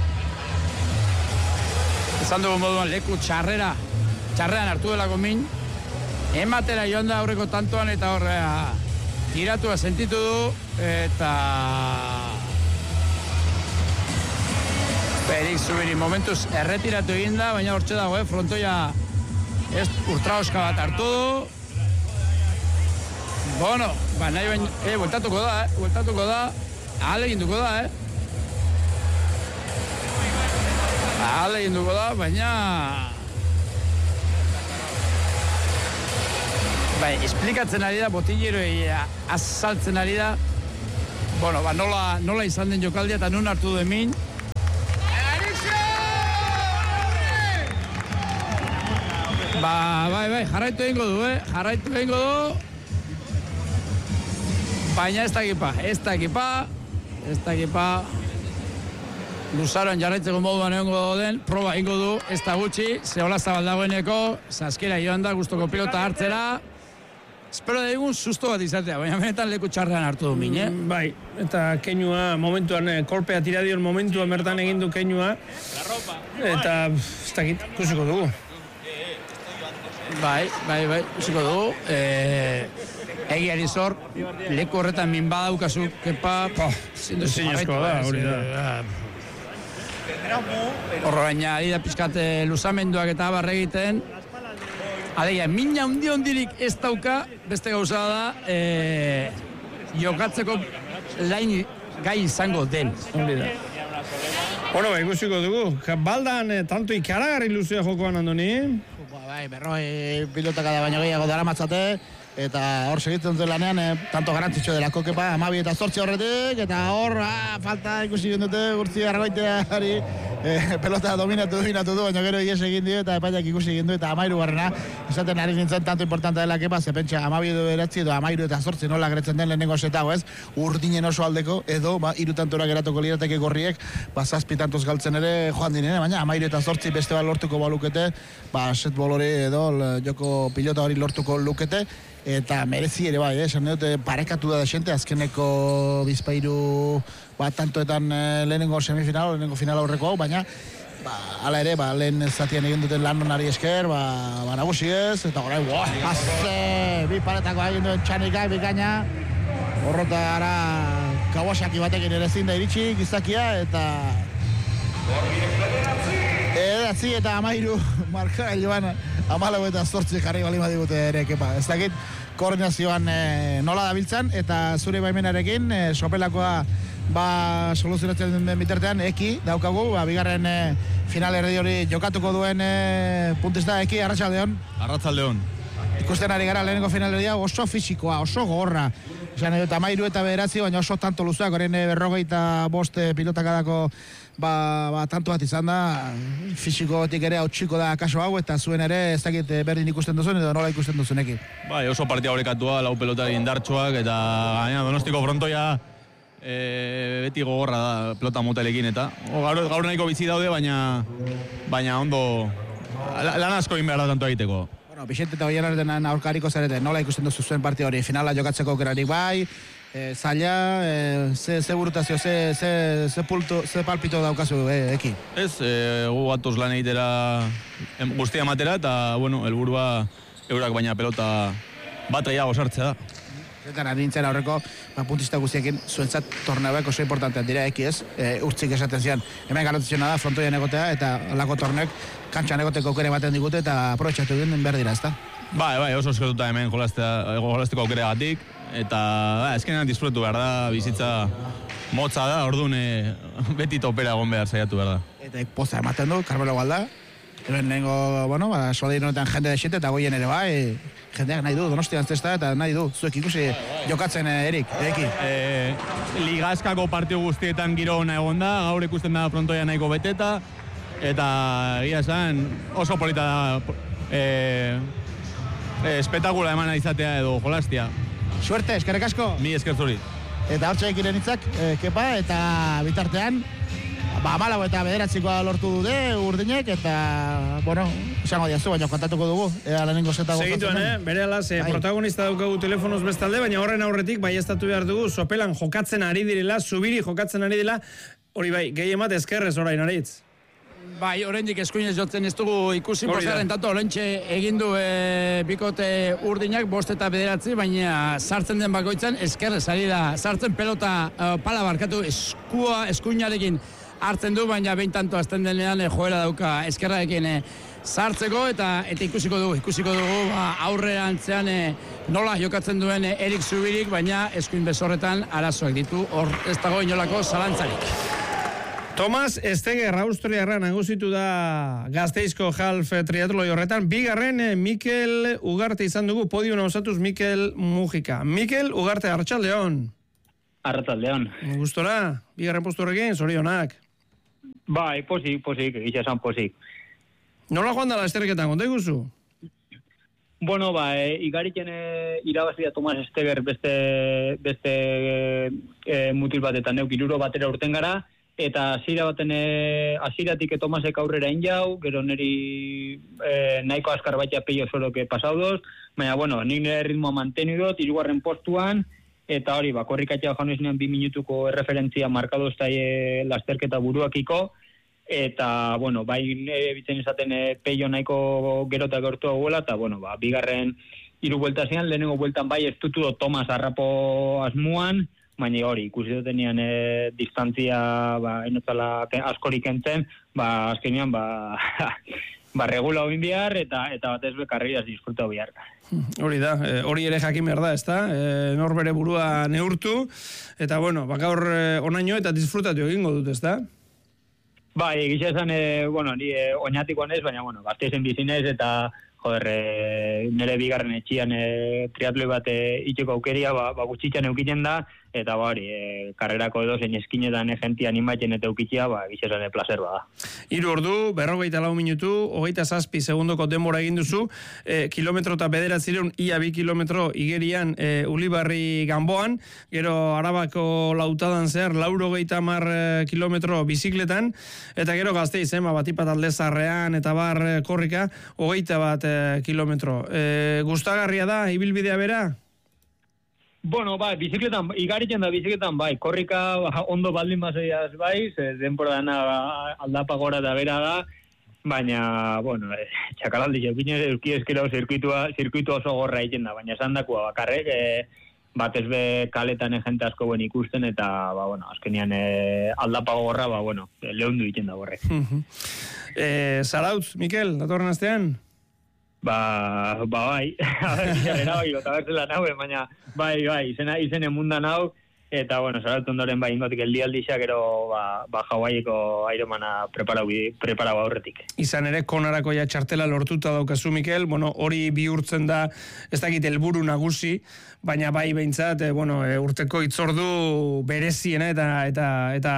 izan dugu moduan leku txarrera, txarrean hartu delako min, ematera joan da aurreko tantoan, eta horrea tiratua sentitu du, eta... Erik Zubiri momentuz erretiratu egin da, baina hortxe dago, eh? Frontoia ez ultraoska bat hartu du. Bueno, ba, nahi baina, eh, bueltatuko da, eh? Bueltatuko da, ahal eginduko da, eh? Ahal eginduko da, baina... Bai, esplikatzen ari da, botilleroi azaltzen ari da. Bueno, ba, nola, nola izan den jokaldia eta nun hartu duen min. Ba, bai, bai, jarraitu egingo du, eh? Jarraitu egingo du. Baina ez dakipa, ez dakipa, ez dakipa. Luzaroan jarraitzeko moduan egongo den, proba egingo du, ez da gutxi, ze Olazabal dagoeneko, zaskera joan da, guztoko pilota hartzera. Espero da egun susto bat izatea, baina benetan leku txarrean hartu du min, eh? Mm, bai, eta keinua momentuan, eh, kolpea tiradion momentuan bertan egin du keinua. Eta, ez dakit, ikusiko dugu. Bai, bai, bai, ikusiko dugu. E, egiari zor, leku horretan min badaukazu, kepa... Zinezko da, hori da. Horro baina, ari da pixkate luzamenduak eta abarre egiten. Adeia, mina hundi hondirik ez dauka, beste gauza da, e, jokatzeko lain gai izango den. Hori da. Bueno, ba, ikusiko dugu. Baldan, eh, tanto ikaragarri luzea jokoan, Andoni? Bai, berroi pilotaka da baino gehiago dara matzate, eta hor segitzen zen lanean, eh, tanto garantzitxo delako kepa, amabi eta zortzi horretik, eta hor, ah, falta ikusi gendute, gurtzi argoiteari, eh, pelota dominatu, dominatu du, baina gero ies egin dio, eta epaiak ikusi egin du, eta amairu barrena, esaten ari nintzen tanto importante dela kepa, ze pentsa, amabi edo eratzi, edo amairu eta zortzi nola gretzen den lehenengo setago, ez, urdinen oso aldeko, edo, ba, iru tantora geratuko lirateke gorriek, ba, zazpi tantoz galtzen ere joan dinen, baina amairu eta zortzi beste bat lortuko balukete, ba, set bolore edo joko pilota hori lortuko lukete, eta merezi ere bai, eh? Esan dute parekatu da desente, azkeneko bizpairu bat tantoetan eh, lehenengo semifinal, lehenengo final aurreko hau, baina ba, ala ere, ba, lehen zatian egin duten lan onari esker, ba, ba nagusi ez, eta gorai, boa, azze, bi paretako egin duen txanika, bikaina, horrotara Kawasaki batekin ere zin da iritsi, gizakia, eta... Edatzi eta amairu markagailuan amalau eta zortzi jarri bali badigute ere, kepa. Ez dakit koordinazioan e, nola dabiltzan, eta zure baimenarekin e, sopelakoa ba soluzionatzen den bitartean Eki daukagu, ba bigarren e, final erdi hori jokatuko duen e, puntista Eki, arratsaldeon. Arratsaldeon. Ikusten ari gara lehenengo final erdia oso fisikoa, oso gogorra. Esan edo eta mairu eta bederatzi, baina oso tanto luzeak, horren berrogeita bost pilotakadako ba, ba, tanto bat izan da, fisikotik ere hau txiko da kaso hau, eta zuen ere ez dakit berdin ikusten duzun, edo nola ikusten duzunekin. Bai, oso partia horrekatua, lau pelotari indartsuak, eta gaina Donostiko frontoia e, beti gogorra da pelota motelekin, eta o, gaur, gaur nahiko bizi daude, baina, baina ondo lan asko egin behar da tanto egiteko. Bueno, Bixente eta Oianar denan aurkariko zarete, nola ikusten duzu zuen partia hori, finala jokatzeko aukerarik bai, e, zaila, e, ze, ze burutazio, ze, ze, ze, pulto, ze palpito daukazu, e, Eki? Ez, e, gu gatoz lan egitera guztia ematera, eta, bueno, helburua eurak baina pelota bat gehiago sartzea da. Zetan adintzen aurreko, ba, puntista guztiekin zuentzat torneoek oso importantean dira, Eki ez, e, urtzik esaten zian, hemen garantziona da frontoian egotea, eta alako torneok kantxan egoteko aukera ematen digute, eta aprobetxatu egin behar dira, ezta? Bai, bai, oso eskatuta hemen jolasteko aukera gatik, eta ba, eskenean disfrutu behar da, bizitza motza da, orduan e, beti topera egon behar saiatu behar da. Eta poza ematen du, Carmelo Galda, hemen nengo, bueno, ba, solein honetan jende desite, eta goien ere bai, jendeak nahi du, Donostian zesta, eta nahi du, zuek ikusi jokatzen Erik, Eki. E, Ligazkako partio guztietan giro ona egon da, gaur ikusten da frontoia nahiko beteta, eta egia esan oso polita da e, e, espektakula emana izatea edo jolastia. Suerte, eskerrik asko. Mi esker zuri. Eta hortxe ekiren hitzak, e, kepa, eta bitartean, ba, amalau eta bederatzikoa lortu dute urdinek, eta, bueno, izango diazu, baina kontatuko dugu, ea lehenengo zeta gozatzen. Segituan, eh? Bere alaz, eh, protagonista daukagu telefonoz bestalde, baina horren aurretik, bai estatu behar dugu, sopelan jokatzen ari direla, zubiri jokatzen ari direla, hori bai, gehi emat ezkerrez orain aritz. Bai, oraindik eskuinez jotzen ez dugu ikusi postaren tanto, orentxe egin du e, bikote urdinak, bost eta bederatzi, baina sartzen den bakoitzan eskerrez ari da, sartzen pelota e, pala barkatu eskua, eskuinarekin hartzen du, baina behin tanto azten denean e, joera dauka eskerrarekin e, sartzeko, eta eta ikusiko dugu, ikusiko dugu ba, aurrerantzean e, nola jokatzen duen e, Erik Zubirik, baina eskuin bezorretan arazoak ditu, hor ez dago inolako zalantzarik. Tomas Esteger, Austriarra nagusitu da Gasteizko half triatloi horretan. Bigarren Mikel Ugarte izan dugu, podium osatuz Mikel Mujika. Mikel Ugarte, arratsaldeon. Arratsaldeon. Gustora, bigarren postu horrekin, zorionak. Bai, posik, posik, egitza esan posik. Nola joan da la esterketan, konta iguzu? Bueno, ba, e, igariken e, irabazia Tomas Esteger beste, beste e, mutil batetan neuk iruro batera urten gara, eta hasiera baten hasieratik Tomasek aurrera injau, gero neri e, nahiko askar baita peio soroke pasaudoz, baina bueno, nik nire ritmoa mantenu dut, hirugarren postuan, eta hori, ba, korrikatea joan iznean bi minutuko erreferentzia markadu ez e, lasterketa buruakiko, eta, bueno, bai nire bitzen izaten e, peio nahiko gero eta gertu aguela, eta, bueno, ba, bigarren hiru buelta zian, lehenengo bueltan bai ez dutu Tomas arrapo asmuan, baina hori, ikusi dutenean e, distantzia ba, enotzala askorik entzen, ba, azkenean, ba, ba regula hobin bihar, eta, eta batez bekarriaz disfruta bihar. Hori da, e, hori ere jakin behar da, ez da? E, nor bere burua neurtu, eta bueno, bakaur e, onaino eta disfrutatu egingo dut, ez da? Bai, egitza esan, e, bueno, ni e, oinatikoan ez, baina, bueno, gazteizen bizinez, eta joder, e, nire bigarren etxian e, triatloi bat e, itxeko aukeria, ba, ba gutxitxan eukiten da, eta ba hori, e, karrerako edo zein eskinetan egentian inbatzen eta eukitzea, ba, gizesan e, placer bada. Hiru ordu, berrogeita lau minutu, hogeita zazpi segundoko denbora egin duzu, e, kilometro eta bederatzireun, ia bi kilometro igerian e, Ulibarri Ganboan, gero Arabako lautadan zehar, lauro geita mar e, kilometro bizikletan, eta gero Gasteiz, ema, batipat aldezarrean, eta bar e, korrika, hogeita bat e, kilometro. E, gustagarria da, ibilbidea bera? Bueno, bai, bizikletan, igaritzen da bizikletan, bai, korrika ba, ondo baldin bazoiaz, bai, denbora dana aldapa gora da bera da, baina, bueno, e, txakalaldi jokine euki eskero zirkuitua, zirkuitu oso gorra egiten da, baina esan dakoa bakarrek, e, batez be kaletan egente asko ben ikusten, eta, ba, bueno, azkenean e, aldapa gorra, ba, bueno, lehundu egiten da gorrek. e, Zarautz, Mikel, datorren astean? ba, ba bai, era bai, eta bertzela naue, baina bai, bai, izena, izene mundan hau, eta, bueno, zaratu ondoren bai ingotik eldialdixak, gero, ba, ba Hawaiiko Ironmana preparau, preparau aurretik. Izan ere, konarako ja txartela lortuta daukazu, Mikel, bueno, hori bihurtzen da, ez dakit helburu nagusi, baina bai behintzat, e, bueno, e, urteko itzordu bereziena, eta, eta, eta,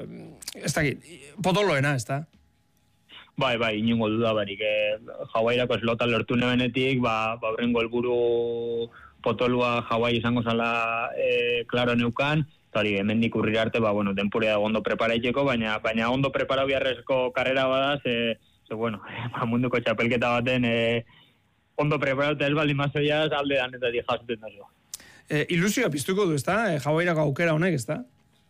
ez dakit, potoloena, ez da? Bai, bai, inungo duda barik. Eh, Hawaiirako eslota lortu nebenetik, ba, ba horrengo helburu potolua Hawaii izango zala eh, klaro neukan, eta hori, hemendik urrira arte, ba, bueno, denpurea ondo preparaiteko, baina, baina ondo preparau biharrezko karrera bada, ze, ze bueno, ba, munduko txapelketa baten eh, ondo preparauta ez baldin mazoiaz, alde danetatik jasuten dazo. E, ilusioa piztuko du, ez da? E, Hawaiirako aukera honek, ez da?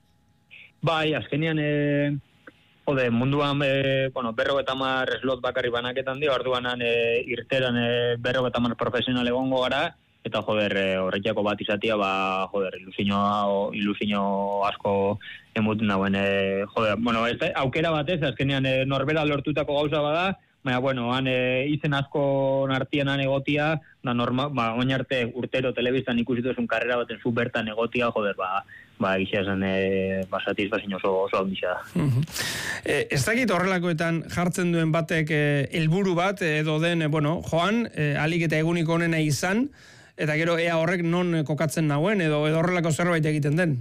Bai, azkenian... Eh, Jode, munduan, e, bueno, berrogeta mar slot bakarri banaketan dio, arduanan e, irteran e, berrogeta mar profesional egongo gara, eta joder, e, horretxako bat izatia, ba, joder, ilusino, ilusino asko emut nauen, e, joder, bueno, ez, aukera batez, azkenean e, norbera lortutako gauza bada, baina, bueno, han e, izen asko nartian han egotia, da norma, ba, oin arte urtero telebistan ikusituzun karrera baten zu bertan egotia, joder, ba, ba, egizia zen, e, ba, satisfazio oso, oso handisa da. Uh-huh. E, ez dakit horrelakoetan jartzen duen batek helburu bat, edo den, e, bueno, joan, e, alik eta eguniko honena izan, eta gero ea horrek non kokatzen nauen, edo, edo horrelako zerbait egiten den?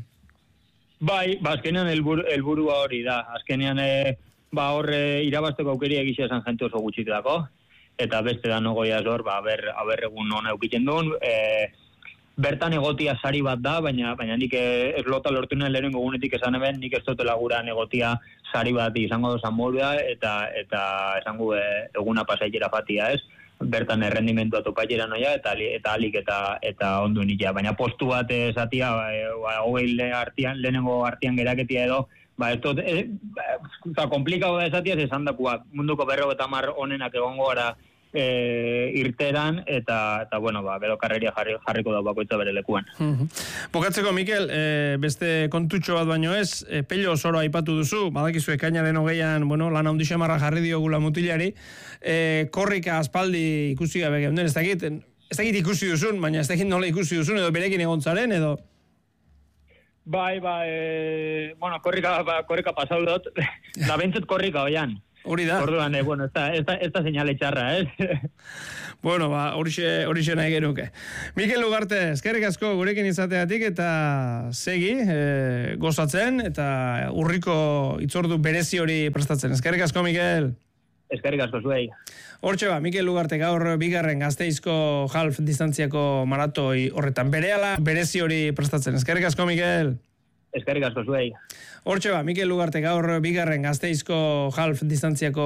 Bai, ba, azkenean elbur, elburua hori da. Azkenean, e, ba, horre irabazteko aukeri egizia zen jente oso gutxitako, eta beste da nogoia zor, ba, aber, aber egun non eukitzen duen, e, bertan egotia sari bat da, baina baina nik eslota lortu nuen lehenengo gunetik esan eben, nik ez dutela gura egotia sari bat izango dozan modua, eta eta esango e, eguna pasaitera fatia ez, bertan errendimentua topaitera noia, eta, eta alik eta eta ondo nitia, baina postu bat esatia, e, ba, hogei le artian, lehenengo artian geraketia edo, ba, ez dut, e, ba, komplikau da esatia, esan dakua, munduko berro eta mar onenak egongo gara, E, irteran, eta, eta bueno, ba, gero karreria jarri, jarriko da bakoitza bere lekuan. Uh-huh. Bukatzeko, Mikel, e, beste kontutxo bat baino ez, e, pello zoro aipatu duzu, badakizu ekainaren hogeian, bueno, lan handi xamarra jarri diogula mutilari, e, korrika aspaldi ikusi gabe geunden, ez dakit, ez dakit ikusi duzun, baina ez dakit nola ikusi duzun, edo berekin egontzaren, edo... Bai, bai, e, bueno, korrika, ba, korrika pasau dut, da bentzut korrika oian. Hori da. Orduan, eh, bueno, esta, esta, esta señale txarra, eh? Bueno, ba, horixe, horixe nahi genuke. Mikel Ugarte, eskerrik asko gurekin izateatik eta segi, e, gozatzen, eta urriko itzordu berezi hori prestatzen. Eskerrik asko, Mikel. Eskerrik asko, zuei. Hortxe ba, Mikel Ugarte gaur bigarren Gasteizko half distantziako maratoi horretan. Berehala berezi hori prestatzen. Eskerrik asko, Mikel. Eskerrik asko, zuei. Hortxe ba, Mikel Ugarte gaur bigarren Gasteizko half distantziako